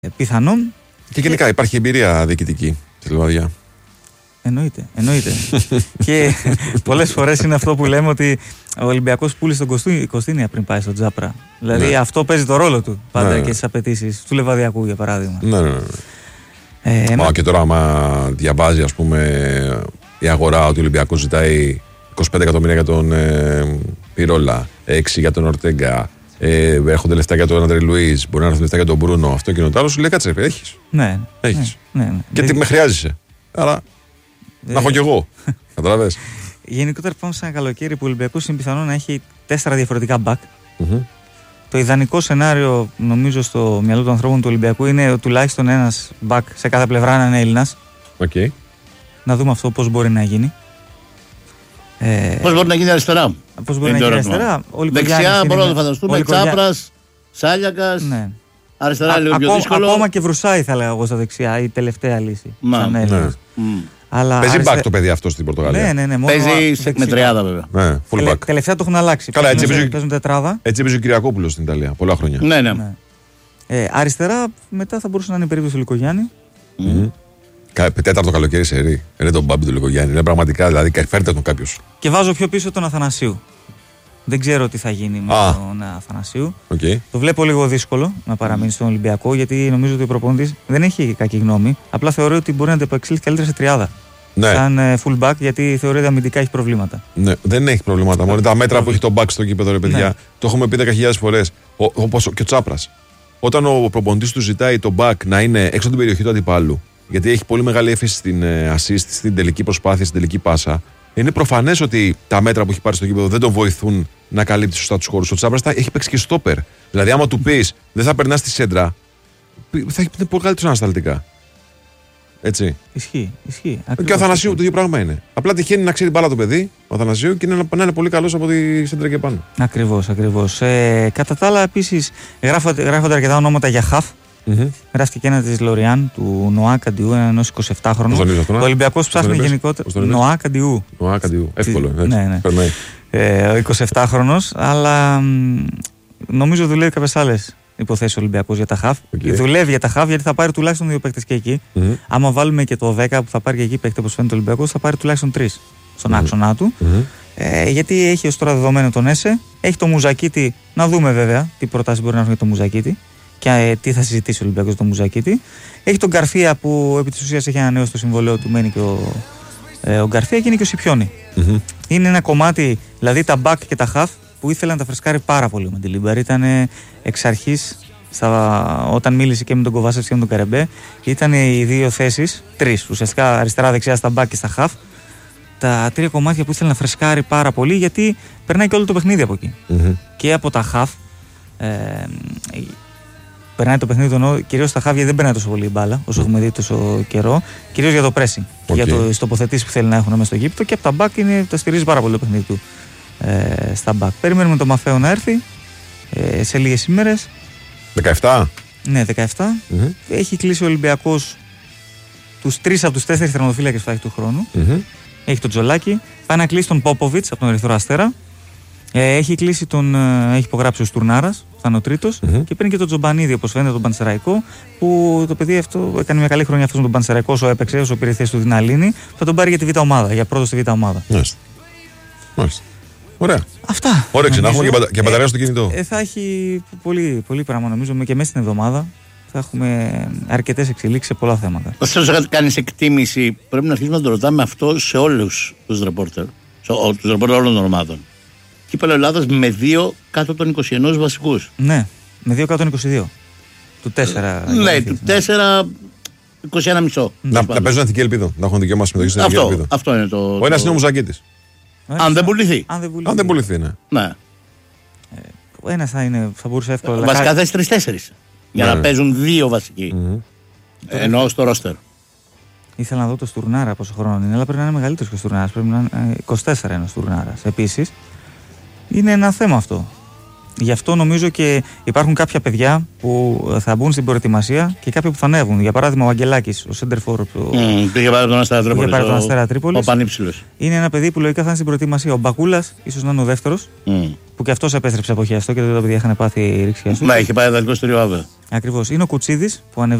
πιθανόν. Και γενικά υπάρχει εμπειρία διοικητική στη Λιβαδιά. Εννοείται. Και πολλές φορές είναι αυτό που λέμε ότι ο Ολυμπιακός πούλησε τον Κωστίνια πριν πάει στο Τζάπρα. Δηλαδή αυτό παίζει το ρόλο του πάντα και στις απαιτήσεις του Λεβαδιακού, για παράδειγμα. Ναι. Και τώρα, άμα διαβάζει, ας πούμε, η αγορά ότι ο Ολυμπιακός ζητάει 25 εκατομμύρια για τον Πυρόλα, 6 για τον Ορτέγκα, έρχονται λεφτά για τον Αντρέ Λουίς, μπορεί να έρθουν λεφτά για τον Μπρούνο, αυτό και το άλλο, σου λέει κάτσε, έχεις. Ναι. Και τι με χρειάζεσαι. Άρα να έχω κι εγώ. Καταλαβες. Γενικότερα πάμε σε ένα καλοκαίρι που ο Ολυμπιακός είναι πιθανό να έχει 4 διαφορετικά μπακ. Το ιδανικό σενάριο, νομίζω, στο μυαλό των ανθρώπων του Ολυμπιακού είναι τουλάχιστον ένας μπακ σε κάθε πλευρά να είναι Έλληνας. Να δούμε αυτό πώς μπορεί να γίνει. Πώς μπορεί να γίνει αριστερά. Πώς μπορεί να γίνει αριστερά. Δεξιά μπορούμε να φανταστούμε. Τσάπρας, Σάλιακας. Ναι. Αριστερά λίγο πιο δύσκολο. Ακόμα και Βρουσάη θα λέγα εγώ στα δεξιά, η τελευταία λύση. Παίζει μπακ το παιδί αυτό στην Πορτογαλία. Ναι. Παίζει με τριάδα βέβαια. Τελευταία το έχουν αλλάξει. Καλά, παίζουν τετράδα. Έτσι έπαιζε ο Κυριακόπουλος στην Ιταλία πολλά χρόνια. Ναι. Αριστερά μετά θα μπορούσε να είναι η περίπτωση του Λικογιάννη. Τέταρτο καλοκαίρι σε ρί. Είναι τον Μπάμπη του Λικογιάννη. Είναι πραγματικά, δηλαδή, φέρτε τον κάποιο. Και βάζω πιο πίσω τον Αθανασίου. Δεν ξέρω τι θα γίνει με τον Αθανασίου. Το βλέπω λίγο δύσκολο να παραμείνει στον Ολυμπιακό, γιατί νομίζω ότι ο προπονητής δεν έχει κακή γνώμη. Απλά θεωρεί ότι μπορεί να ανταπεξέλθει καλύτερα σε τριάδα. Σαν fullback, γιατί θεωρεί ότι αμυντικά έχει προβλήματα. Ναι, δεν έχει προβλήματα. Μόνο τα μέτρα που έχει το back στο γήπεδο, ρε παιδιά. Το έχουμε πει 10.000 φορές. Όπως και ο Τσάπρας. Όταν ο προπονητής του ζητάει το back να είναι έξω από την περιοχή του αντιπάλου, γιατί έχει πολύ μεγάλη έφεση στην assist, στην τελική προσπάθεια, στην τελική πάσα. Είναι προφανές ότι τα μέτρα που έχει πάρει στο γήπεδο δεν τον βοηθούν να καλύπτει σωστά τους χώρους. Ο Τσάπρας έχει παίξει και στόπερ. Δηλαδή, άμα του πεις δεν θα περνάς στη σέντρα, θα έχει πολύ καλύτερα ανασταλτικά. Έτσι. Ισχύει. Και ο Αθανασίου το ίδιο πράγμα είναι. Απλά τυχαίνει να ξέρει μπάλα το παιδί, ο Αθανασίου, και να είναι πολύ καλός από τη σέντρα και πάνω. Ακριβώς. Κατά τα άλλα, επίσης, γράφονται αρκετά ονόματα για χαφ. Γράφτηκε και ένα της Λοριάν, του Νοά Καντιού, ενός 27χρονου. Ο Ολυμπιακός ψάχνει γενικότερα. Νοά Καντιού. Εύκολο. Ναι. Ο 27χρονος, αλλά νομίζω δουλεύει κάποιες άλλες υποθέσεις ο Ολυμπιακός για τα χαφ. Δουλεύει για τα χαφ γιατί θα πάρει τουλάχιστον 2 παίκτες και εκεί. Άμα βάλουμε και το 10 που θα πάρει και εκεί παίκτη, όπως φαίνεται ο Ολυμπιακός, θα πάρει τουλάχιστον 3 στον άξονα του. Γιατί έχει ως τώρα δεδομένο τον Έσε, έχει το Μουζακίτη. Να δούμε βέβαια τι προτάσεις μπορεί να έχουν για το Μουζακίτη και τι θα συζητήσει ο Ολυμπιακός το Μουζακίτη. Έχει τον Γκαρθία που επί της ουσίας έχει ανανεώσει το συμβολέο του, μένει και ο Γκαρθία, και είναι και ο Σιπιόνι. Είναι ένα κομμάτι, δηλαδή τα back και τα half, που ήθελε να τα φρεσκάρει πάρα πολύ με τη Λίμπαρ. Ήταν εξ αρχής, όταν μίλησε και με τον Κοβάσεφ και με τον Καρεμπέ, ήταν οι 2 θέσεις, 3 ουσιαστικά, αριστερά-δεξιά στα back και στα half. Τα 3 κομμάτια που ήθελε να φρεσκάρει πάρα πολύ, γιατί περνάει και όλο το παιχνίδι από εκεί. Και από τα half. Περνάει το παιχνίδι, κυρίως στα χάβια δεν περνάει τόσο πολύ η μπάλα, όσο έχουμε δει τόσο καιρό. Κυρίως για το pressing, για τις τοποθετήσεις που θέλει να έχουν μέσα στο γήπεδο, και από τα back τα στηρίζει πάρα πολύ το παιχνίδι του στα back. Περιμένουμε το Μαφέο να έρθει σε λίγες ημέρες. 17. Ναι, 17. Έχει κλείσει ο Ολυμπιακός τους 3 από τους 4 τερματοφύλακες που θα έχει του χρόνου. Έχει τον Τζολάκη, πάει να κλείσει τον Πόποβιτς από τον Ερυθρό Αστέρα. Έχει υπογράψει ο Στουρνάρας, θα είναι ο τρίτος, και παίρνει και τον Τζομπανίδη, όπως φαίνεται, τον Πανσεραϊκό, που το παιδί αυτό έκανε μια καλή χρονιά αυτός με τον Πανσεραϊκό, όσο έπαιξε, όσο πήρε θέση του Δυναλίνη, θα τον πάρει για τη Β' ομάδα, για πρώτο στη Β' ομάδα. Μάλιστα. Ωραία. Αυτά. Όρεξη, να έχουμε και μπαταρία στο κινητό. Θα έχει πολύ, πολύ πράγμα, νομίζω, και μέσα στην εβδομάδα. Θα έχουμε αρκετές εξελίξεις σε πολλά θέματα. Ωστόσο, κάνεις εκτίμηση, πρέπει να αρχίσουμε να το ρωτάμε αυτό σε όλους τους ρεπόρτερ, τους ρεπόρτερ όλων των ομάδων. Κύπελλο Ελλάδας με 2 κάτω των 21 βασικούς. Ναι, με 2 κάτω των 22. Του 4. Ναι, του 4, 21,5. Να παίζουν εθνική ελπίδα. Να έχουν δικαίωμα συμμετοχή στην εθνική ελπίδα. Αυτό είναι το. Ο ένας είναι ο Μουζακίτης. Αν δεν πουληθεί. Αν δεν πουληθεί, ναι. Ο ένας θα μπορούσε εύκολα. Βασικά θες 3-4. Για να παίζουν 2 βασικοί. Ενώ στο ρόστερ. Ήθελα να δω το Στουρνάρα πόσο χρόνο είναι, αλλά πρέπει να είναι μεγαλύτερος και ο Στουρνάρας. Πρέπει να είναι 24 ένα Στουρνάρας. Επίσης, είναι ένα θέμα αυτό. Γι' αυτό νομίζω και υπάρχουν κάποια παιδιά που θα μπουν στην προετοιμασία και κάποιοι που θα ανέβουν. Για παράδειγμα, ο Αγγελάκης, ο Σέντερφορ. Πήγε πάρει τον Αστέρα Τρίπολης. Ο πανύψηλος. Είναι ένα παιδί που λογικά θα είναι στην προετοιμασία. Ο Μπακούλας, ίσως να είναι ο δεύτερος. Που και αυτός επέστρεψε από χιαστό και τα παιδιά είχαν πάθει ρήξη χιαστού. Μα είχε πάει δανεικό στο Ριωάβε. Ακριβώς. Είναι ο Κουτσίδης που